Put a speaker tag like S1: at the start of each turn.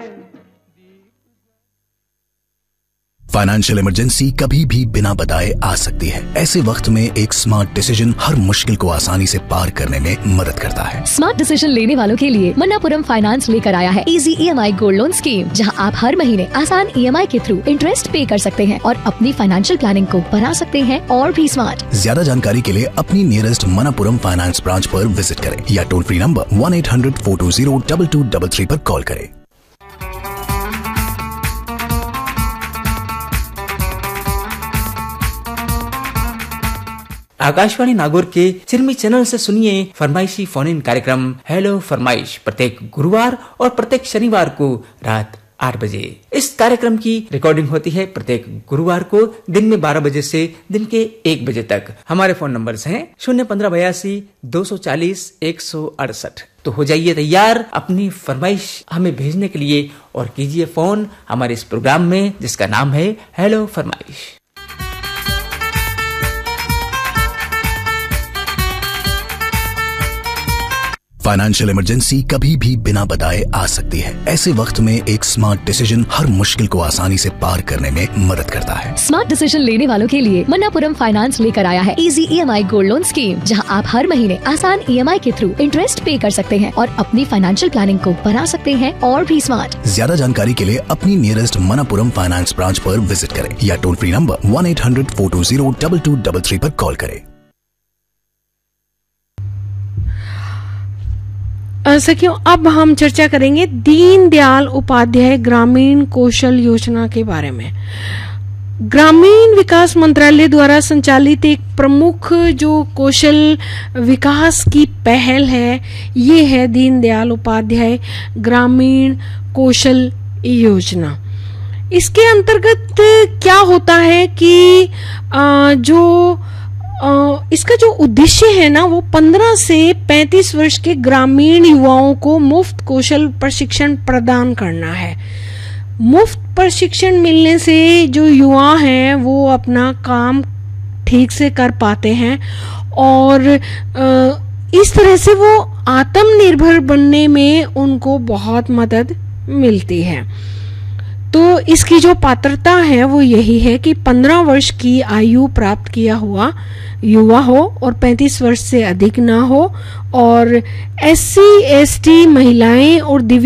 S1: Financial emergency कभी भी बिना बताए आ सकती है। ऐसे वक्त में एक स्मार्ट डिसीजन हर मुश्किल को आसानी से पार करने में मदद करता है।
S2: स्मार्ट डिसीजन लेने वालों के लिए मन्नापुरम फाइनेंस लेकर आया है easy EMI gold loan scheme, जहां आप हर महीने आसान EMI के थ्रू इंटरेस्ट पे कर सकते हैं और अपनी फाइनेंशियल प्लानिंग को बना सकते हैं और भी स्मार्ट।
S1: ज्यादा जानकारी के लिए अपनी नियरेस्ट मन्नापुरम फाइनेंस ब्रांच पर विजिट करें या टोल फ्री नंबर 1-800-420-2233 पर कॉल करें।
S3: आकाशवाणी नागौर के चिरमी चैनल से सुनिए फरमाइशी फोन इन कार्यक्रम हेलो फरमाइश प्रत्येक गुरुवार और प्रत्येक शनिवार को रात 8 बजे। इस कार्यक्रम की रिकॉर्डिंग होती है प्रत्येक गुरुवार को दिन में 12 बजे से दिन के 1 बजे तक। हमारे फोन नंबर्स हैं 01582 240 168। तो हो जाइए तैयार अपनी फरमाइश हमें भेजने के लिए और कीजिए फोन हमारे इस प्रोग्राम में जिसका नाम है हेलो फरमाइश।
S1: फाइनेंशियल इमरजेंसी कभी भी बिना बताए आ सकती है। ऐसे वक्त में एक स्मार्ट डिसीजन हर मुश्किल को आसानी से पार करने में मदद करता है।
S2: स्मार्ट डिसीजन लेने वालों के लिए मन्नापुरम फाइनेंस लेकर आया है easy EMI gold loan scheme, जहां आप हर महीने आसान EMI के थ्रू इंटरेस्ट पे कर सकते हैं और अपनी फाइनेंशियल प्लानिंग को बना सकते हैं और भी स्मार्ट।
S1: ज्यादा जानकारी के लिए अपनी नियरेस्ट मन्नापुरम फाइनेंस ब्रांच पर विजिट करें या टोल फ्री नंबर 1-800-420-2233 पर कॉल करें।
S4: सखियों, अब हम चर्चा करेंगे दीनदयाल उपाध्याय ग्रामीण कौशल योजना के बारे में। ग्रामीण विकास मंत्रालय द्वारा संचालित एक प्रमुख जो कौशल विकास की पहल है, ये है दीनदयाल उपाध्याय ग्रामीण कौशल योजना। इसके अंतर्गत क्या होता है कि इसका जो उद्देश्य है ना, वो 15 से 35 वर्ष के ग्रामीण युवाओं को मुफ्त कौशल प्रशिक्षण प्रदान करना है। मुफ्त प्रशिक्षण मिलने से जो युवा हैं वो अपना काम ठीक से कर पाते हैं और इस तरह से वो आत्मनिर्भर बनने में उनको बहुत मदद मिलती है। तो इसकी जो पात्रता है वो यही है कि 15 वर्ष की आयु प्राप्त किया हुआ युवा हो और 35 वर्ष से अधिक ना हो और SC ST महिलाएं और